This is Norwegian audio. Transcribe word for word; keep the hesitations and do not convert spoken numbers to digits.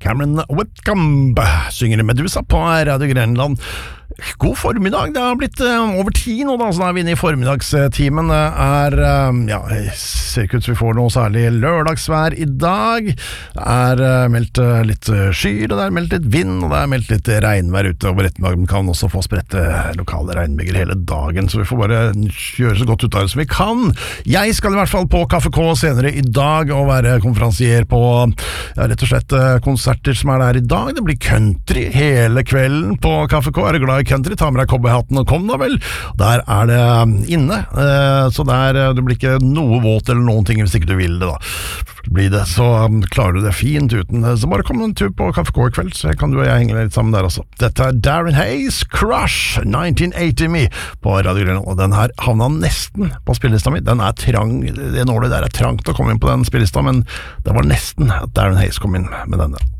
Cameron Whitcomb synger Medusa på Radio Grenland. God formiddag, det har blitt uh, over ti nå da, så da er vi inne i formiddagstimen. Det er, uh, ja, jeg ser ikke ut som vi får noe særlig lørdagsvær i dag. Det er uh, meldt uh, litt uh, skyer, og det er meldt litt vind, og det er meldt litt regnvær ute over ettermiddagen. Vi kan også få spredte lokale regnbyger hele dagen, så vi får bare gjøre så godt ut av det som vi kan. Jeg skal i hvert fall på Kaffe K senere i dag og være konferansier på ja, rett og slett uh, konserter som er der i dag. Det blir country hele kvelden på Kaffe K. Er du glad i country, ta med deg cowboyhatten og kom da vel. Der er det inne, så der, du blir ikke noe våt eller noen ting hvis ikke du vil det da. Blir det, så klarer du det fint uten. Så bare kom en tur på Kaffe K i kveld, så kan du og jeg henge litt sammen der også. Dette er Darren Hayes, Crush, nineteen eighty Me på Radio Grønland, og den her havna nesten på spillelista mi. Den er trang, det nålet der er trangt å komme inn på den spillelista, men det var nesten at Darren Hayes kom inn med denne.